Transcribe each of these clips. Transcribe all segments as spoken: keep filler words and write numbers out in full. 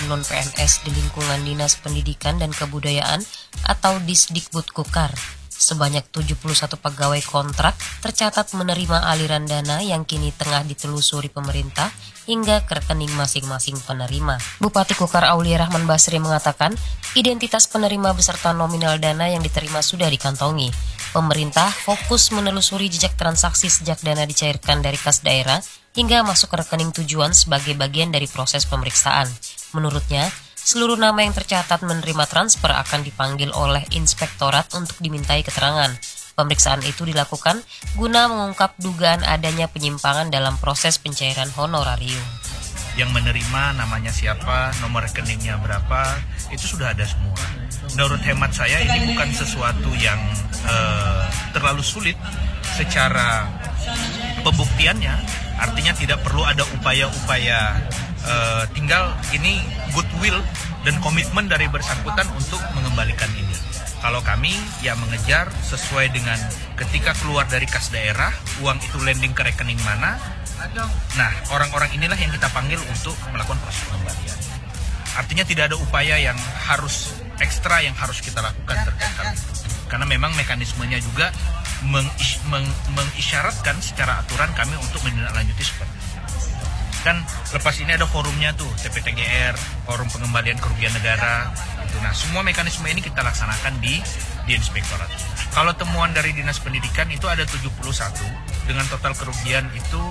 non-P N S di lingkungan Dinas Pendidikan dan Kebudayaan atau Disdikbudkukar. Sebanyak tujuh puluh satu pegawai kontrak tercatat menerima aliran dana yang kini tengah ditelusuri pemerintah hingga ke rekening masing-masing penerima. Bupati Kukar Aulia Rahman Basri mengatakan, identitas penerima beserta nominal dana yang diterima sudah dikantongi. Pemerintah fokus menelusuri jejak transaksi sejak dana dicairkan dari kas daerah hingga masuk ke rekening tujuan sebagai bagian dari proses pemeriksaan. Menurutnya, seluruh nama yang tercatat menerima transfer akan dipanggil oleh inspektorat untuk dimintai keterangan. Pemeriksaan itu dilakukan guna mengungkap dugaan adanya penyimpangan dalam proses pencairan honorarium. Yang menerima namanya siapa, nomor rekeningnya berapa, itu sudah ada semua. Menurut hemat saya ini bukan sesuatu yang uh, terlalu sulit secara pembuktiannya, artinya tidak perlu ada upaya-upaya, uh, tinggal ini goodwill dan komitmen dari bersangkutan untuk mengembalikan ini. Kalau kami ya mengejar sesuai dengan ketika keluar dari kas daerah, uang itu landing ke rekening mana. Nah, orang-orang inilah yang kita panggil untuk melakukan proses pengembalian. Artinya tidak ada upaya yang harus ekstra yang harus kita lakukan terkait hal itu. Karena memang mekanismenya juga mengish, meng, mengisyaratkan secara aturan kami untuk menindaklanjuti seperti itu. Kan lepas ini ada forumnya tuh, T P T G R, Forum Pengembalian Kerugian Negara. Gitu. Nah, semua mekanisme ini kita laksanakan di di inspektorat. Kalau temuan dari Dinas Pendidikan itu ada tujuh puluh satu dengan total kerugian itu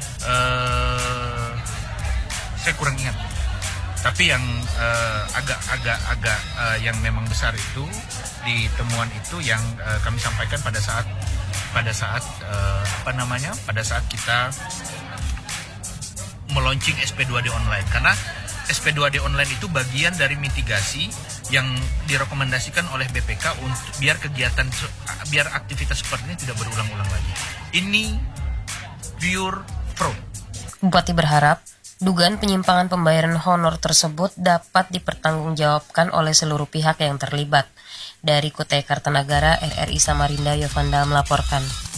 eh, saya kurang ingat. Tapi yang eh, agak agak agak eh, yang memang besar itu di temuan itu yang eh, kami sampaikan pada saat pada saat eh, apa namanya? pada saat kita meluncing S P dua D online, karena S P dua D online itu bagian dari mitigasi yang direkomendasikan oleh B P K untuk biar kegiatan biar aktivitas seperti ini tidak berulang-ulang lagi. Ini pure fraud. Bupati berharap dugaan penyimpangan pembayaran honor tersebut dapat dipertanggungjawabkan oleh seluruh pihak yang terlibat. Dari Kutai Kartanagara, R R I Samarinda, Yovanda melaporkan.